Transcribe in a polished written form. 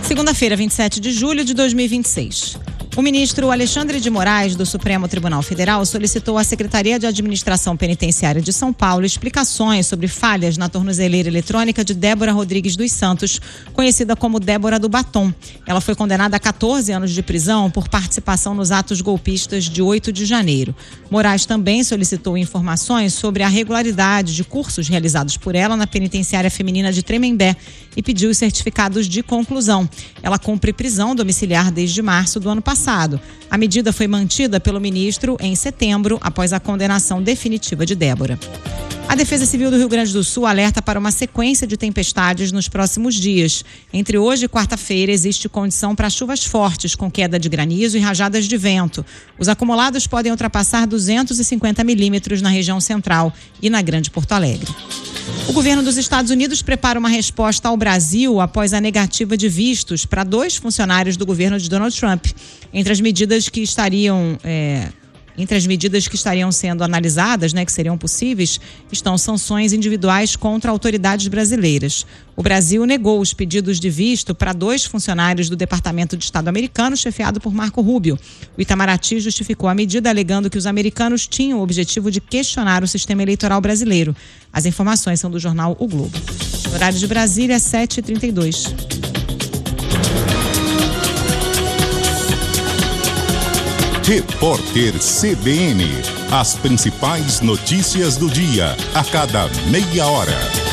Segunda-feira, 27 de julho de 2026. O ministro Alexandre de Moraes, do Supremo Tribunal Federal, solicitou à Secretaria de Administração Penitenciária de São Paulo explicações sobre falhas na tornozeleira eletrônica de Débora Rodrigues dos Santos, conhecida como Débora do Batom. Ela foi condenada a 14 anos de prisão por participação nos atos golpistas de 8 de janeiro. Moraes também solicitou informações sobre a regularidade de cursos realizados por ela na penitenciária feminina de Tremembé e pediu os certificados de conclusão. Ela cumpre prisão domiciliar desde março do ano passado. A medida foi mantida pelo ministro em setembro, após a condenação definitiva de Débora. A Defesa Civil do Rio Grande do Sul alerta para uma sequência de tempestades nos próximos dias. Entre hoje e quarta-feira, existe condição para chuvas fortes, com queda de granizo e rajadas de vento. Os acumulados podem ultrapassar 250 milímetros na região central e na Grande Porto Alegre. O governo dos Estados Unidos prepara uma resposta ao Brasil após a negativa de vistos para 2 funcionários do governo de Donald Trump. Entre as medidas que estariam sendo analisadas, que seriam possíveis, estão sanções individuais contra autoridades brasileiras. O Brasil negou os pedidos de visto para 2 funcionários do Departamento de Estado americano, chefiado por Marco Rubio. O Itamaraty justificou a medida, alegando que os americanos tinham o objetivo de questionar o sistema eleitoral brasileiro. As informações são do jornal O Globo. O horário de Brasília é 7h32. Repórter CBN. As principais notícias do dia, a cada meia hora.